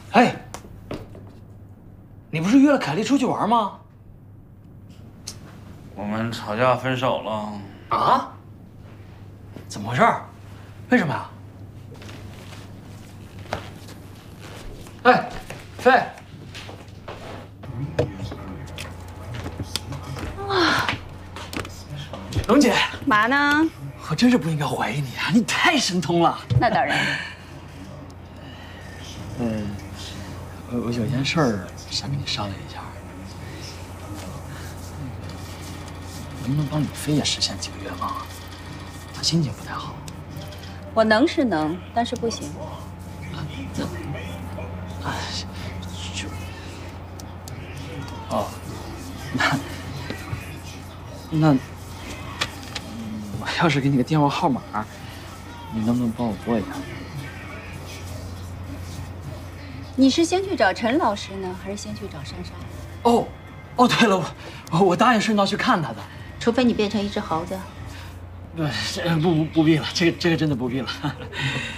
哎，你不是约了凯丽出去玩吗？ 我们吵架分手了。 啊？怎么回事？为什么呀？哎，飞。 啊， 龙姐， 嘛呢？ 我真是不应该怀疑你啊！你太神通了。 那当然。 我有件事儿想跟你商量一下，能不能帮李飞也实现几个愿望啊？他心情不太好。 我能是能，但是不行。 就哦，那我要是给你个电话号码，你能不能帮我拨一下？ 你是先去找陈老师呢，还是先去找珊珊？ 哦，对了，我答应顺道去看他的。 除非你变成一只猴子。 不必了，这个真的不必了。